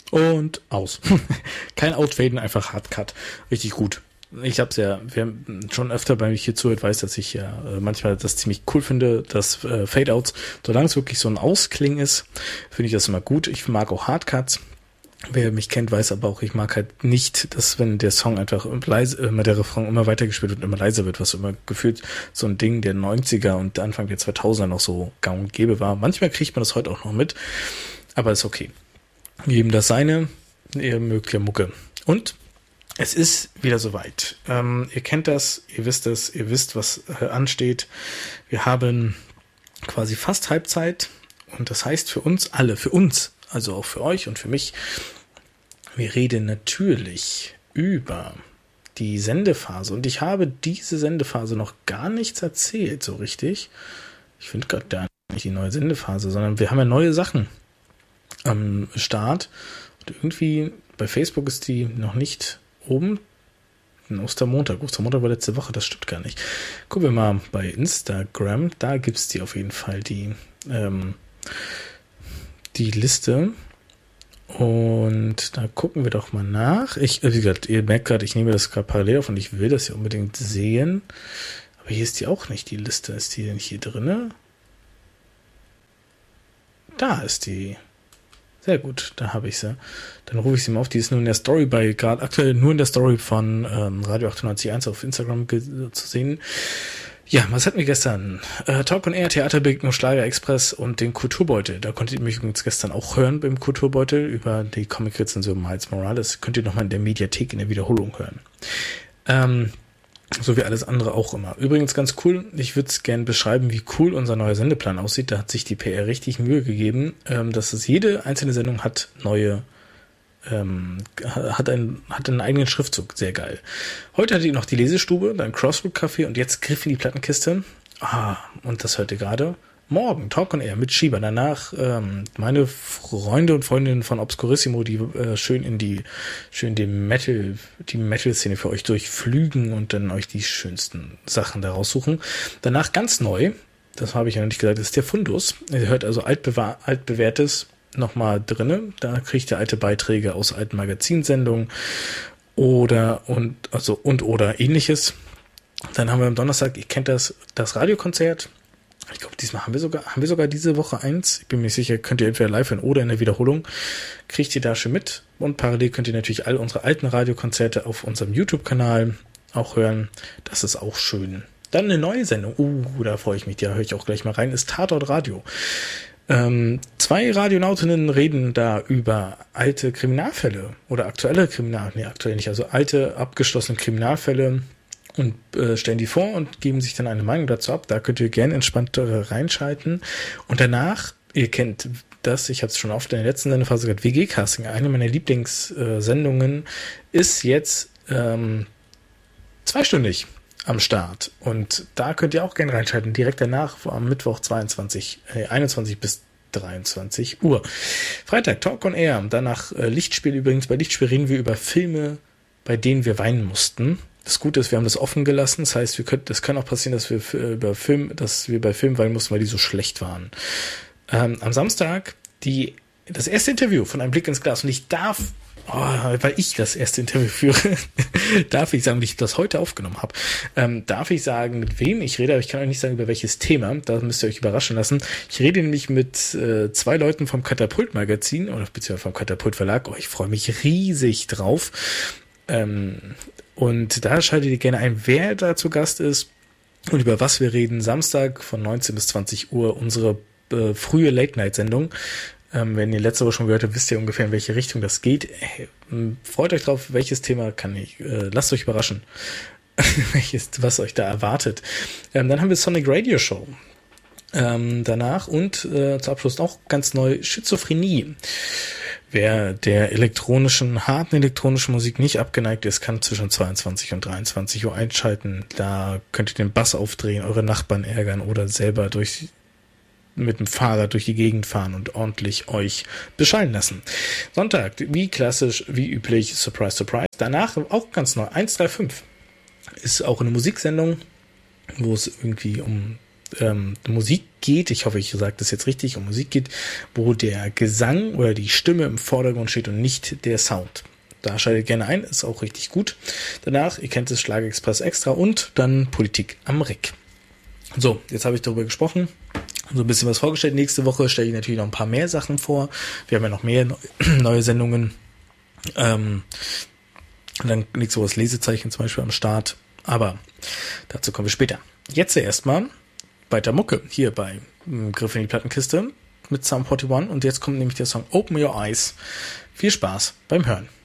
Und aus. Kein Outfaden, einfach Hardcut. Richtig gut. Ich hab's ja, wer schon öfter bei mir hier zuhört, weiß, dass ich ja manchmal das ziemlich cool finde, dass Fade-Outs, solange es wirklich so ein Ausklingen ist, finde ich das immer gut. Ich mag auch Hardcuts. Wer mich kennt, weiß aber auch, ich mag halt nicht, dass wenn der Song einfach leise, der Refrain immer weitergespielt wird und immer leiser wird, was immer gefühlt so ein Ding der 90er und Anfang der 2000er noch so gang und gäbe war. Manchmal kriegt man das heute auch noch mit, aber ist okay. Jedem das seine, ihr mögt ja Mucke. Und es ist wieder soweit. Ihr kennt das, ihr wisst es, ihr wisst, was ansteht. Wir haben quasi fast Halbzeit und das heißt für uns alle, für uns, also auch für euch und für mich, wir reden natürlich über die Sendephase. Und ich habe diese Sendephase noch gar nichts erzählt, so richtig. Ich finde gerade da nicht die neue Sendephase, sondern wir haben ja neue Sachen am Start. Und irgendwie bei Facebook ist die noch nicht oben. Ostermontag war letzte Woche, das stimmt gar nicht. Gucken wir mal bei Instagram, da gibt's die auf jeden Fall, die Liste. Und da gucken wir doch mal nach. Wie gesagt, ihr merkt gerade, ich nehme das gerade parallel auf und ich will das ja unbedingt sehen. Aber hier ist die auch nicht, die Liste. Ist die denn hier drinne? Da ist die. Sehr gut, da habe ich sie. Dann rufe ich sie mal auf. Die ist nur in der Story gerade aktuell nur in der Story von Radio 98.1 auf Instagram zu sehen. Ja, was hatten wir gestern? Talk on Air, Theaterbegegnung, Schlager Express und den Kulturbeutel. Da konntet ihr mich übrigens gestern auch hören beim Kulturbeutel über die Comic-Rezension Miles Morales. Könnt ihr nochmal in der Mediathek in der Wiederholung hören. So wie alles andere auch immer. Übrigens ganz cool, ich würde es gerne beschreiben, wie cool unser neuer Sendeplan aussieht. Da hat sich die PR richtig Mühe gegeben, dass es jede einzelne Sendung hat hat einen eigenen Schriftzug. Sehr geil. Heute hatte ich noch die Lesestube, dann Crossroad Café und jetzt Griff in die Plattenkiste. Und das hört ihr gerade. Morgen Talk on Air mit Schieber. Danach meine Freunde und Freundinnen von Obscurissimo, die schön die Metal-Szene für euch durchflügen und dann euch die schönsten Sachen da raussuchen. Danach ganz neu, das habe ich ja noch nicht gesagt, das ist der Fundus. Ihr hört also altbewährtes nochmal drinne. Da kriegt ihr alte Beiträge aus alten Magazinsendungen oder ähnliches. Dann haben wir am Donnerstag, ihr kennt das Radiokonzert. Ich glaube, diesmal haben wir sogar diese Woche eins. Ich bin mir nicht sicher, könnt ihr entweder live hören oder in der Wiederholung. Kriegt ihr da schon mit. Und parallel könnt ihr natürlich all unsere alten Radiokonzerte auf unserem YouTube-Kanal auch hören. Das ist auch schön. Dann eine neue Sendung. Da freue ich mich. Da höre ich auch gleich mal rein. Ist Tatort Radio. 2 Radionautinnen reden da über alte Kriminalfälle oder aktuelle aktuell nicht, also alte abgeschlossene Kriminalfälle und stellen die vor und geben sich dann eine Meinung dazu ab. Da könnt ihr gerne entspannt reinschalten. Und danach, ihr kennt das, ich habe es schon oft in der letzten Sendephase gesagt, WG-Casting, eine meiner Lieblingssendungen, ist jetzt zweistündig am Start. Und da könnt ihr auch gerne reinschalten. Direkt danach, am Mittwoch 21 bis 23 Uhr. Freitag, Talk on Air. Danach Lichtspiel übrigens. Bei Lichtspiel reden wir über Filme, bei denen wir weinen mussten. Das Gute ist, wir haben das offen gelassen. Das heißt, das kann auch passieren, dass wir bei Filmen weinen mussten, weil die so schlecht waren. Am Samstag das erste Interview von Ein Blick ins Glas. Und ich darf, weil ich das erste Interview führe, darf ich sagen, weil ich das heute aufgenommen habe, darf ich sagen, mit wem ich rede, aber ich kann euch nicht sagen, über welches Thema. Da müsst ihr euch überraschen lassen. Ich rede nämlich mit 2 Leuten vom Katapult-Magazin oder beziehungsweise vom Katapult-Verlag. Ich freue mich riesig drauf. Und da schaltet ihr gerne ein, wer da zu Gast ist und über was wir reden. Samstag von 19 bis 20 Uhr unsere frühe Late-Night-Sendung. Wenn ihr letzte Woche schon gehört habt, wisst ihr ungefähr, in welche Richtung das geht. Freut euch drauf, welches Thema lasst euch überraschen, was euch da erwartet. Dann haben wir Sonic Radio Show. Danach und zu Abschluss auch ganz neu Schizophrenie. Wer der harten elektronischen Musik nicht abgeneigt ist, kann zwischen 22 und 23 Uhr einschalten. Da könnt ihr den Bass aufdrehen, eure Nachbarn ärgern oder selber mit dem Fahrrad durch die Gegend fahren und ordentlich euch beschallen lassen. Sonntag, wie klassisch, wie üblich, Surprise, Surprise. Danach auch ganz neu, 135. Ist auch eine Musiksendung, wo es irgendwie um Musik geht, ich hoffe, ich sage das jetzt richtig, um Musik geht, wo der Gesang oder die Stimme im Vordergrund steht und nicht der Sound. Da schaltet gerne ein, ist auch richtig gut. Danach, ihr kennt es, Schlagerexpress Extra und dann Politik am Reck. So, jetzt habe ich darüber gesprochen, so ein bisschen was vorgestellt. Nächste Woche stelle ich natürlich noch ein paar mehr Sachen vor. Wir haben ja noch mehr neue Sendungen. Dann nächste Woche das Lesezeichen zum Beispiel am Start. Aber dazu kommen wir später. Jetzt erstmal weiter Mucke hier bei Griff in die Plattenkiste mit Psalm 41. Und jetzt kommt nämlich der Song Open Your Eyes. Viel Spaß beim Hören.